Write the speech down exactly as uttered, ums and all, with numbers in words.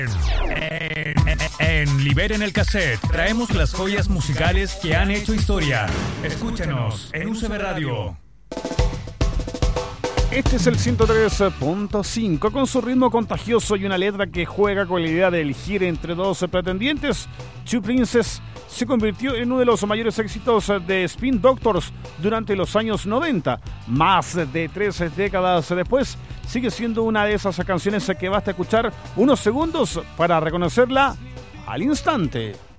En, en Liberen el Cassette traemos las joyas musicales que han hecho historia. Escúchanos en U C B Radio. Este es el ciento tres punto cinco, con su ritmo contagioso y una letra que juega con la idea de elegir entre dos pretendientes. Two Princes se convirtió en uno de los mayores éxitos de Spin Doctors durante los años noventa. Más de tres décadas después, sigue siendo una de esas canciones que basta escuchar unos segundos para reconocerla al instante.